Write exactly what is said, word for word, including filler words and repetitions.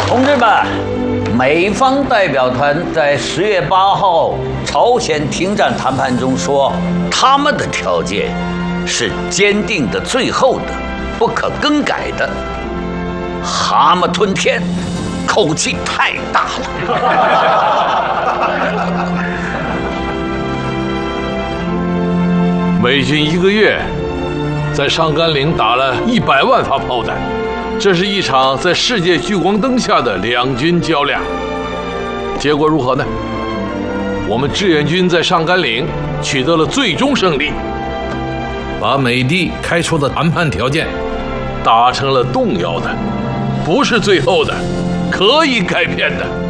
同志们，美方代表团在十月八号朝鲜停战谈判中说，他们的条件是坚定的、最后的、不可更改的。蛤蟆吞天，口气太大了。 美军一个月在上甘岭打了一百万发炮弹，这是一场在世界聚光灯下的两军较量。结果如何呢？我们志愿军在上甘岭取得了最终胜利，把美帝开出的谈判条件达成了动摇的，不是最后的，可以改变的。